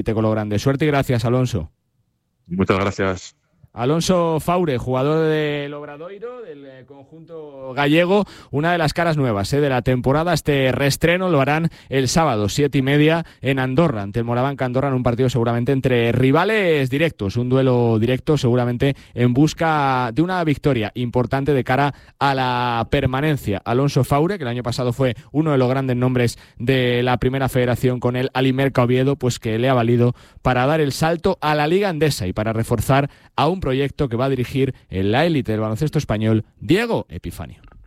con lo grande. Suerte y gracias, Alonso. Muchas gracias. Alonso Faure, jugador del Obradoiro, del conjunto gallego, una de las caras nuevas de la temporada. Este reestreno lo harán el sábado, 7:30, en Andorra, ante el Morabanca Andorra, en un partido seguramente entre rivales directos, un duelo directo seguramente en busca de una victoria importante de cara a la permanencia. Alonso Faure, que el año pasado fue uno de los grandes nombres de la primera federación con el Alimerca Oviedo, pues que le ha valido para dar el salto a la Liga Endesa y para reforzar a un proyecto que va a dirigir en la élite del baloncesto español Diego Epifanio.